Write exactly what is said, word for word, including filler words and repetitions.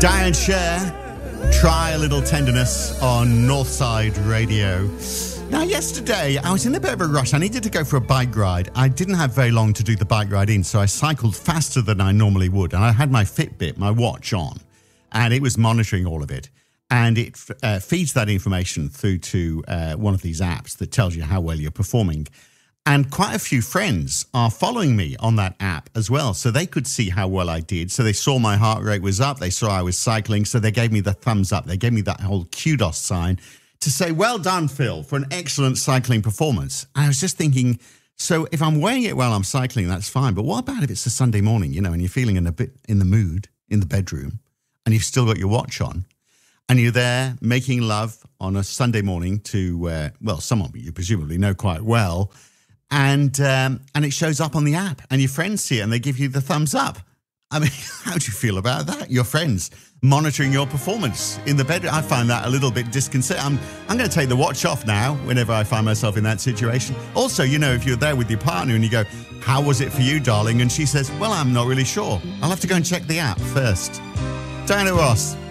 Diane Cher, Try a Little Tenderness on Northside Radio. Now, yesterday, I was in a bit of a rush. I needed to go for a bike ride. I didn't have very long to do the bike ride in, so I cycled faster than I normally would. And I had my Fitbit, my watch on, and it was monitoring all of it. And it uh, feeds that information through to uh, one of these apps that tells you how well you're performing. And quite a few friends are following me on that app as well. So they could see how well I did. So they saw my heart rate was up. They saw I was cycling. So they gave me the thumbs up. They gave me that whole kudos sign to say, well done, Phil, for an excellent cycling performance. And I was just thinking, so if I'm weighing it while I'm cycling, that's fine. But what about if it's a Sunday morning, you know, and you're feeling in a bit in the mood in the bedroom and you've still got your watch on and you're there making love on a Sunday morning to, uh, well, someone you presumably know quite well. And um, and it shows up on the app and your friends see it and they give you the thumbs up. I mean, how do you feel about that? Your friends monitoring your performance in the bedroom. I find that a little bit disconcerting. I'm, I'm going to take the watch off now whenever I find myself in that situation. Also, you know, if you're there with your partner and you go, how was it for you, darling? And she says, well, I'm not really sure. I'll have to go and check the app first. Diana Ross,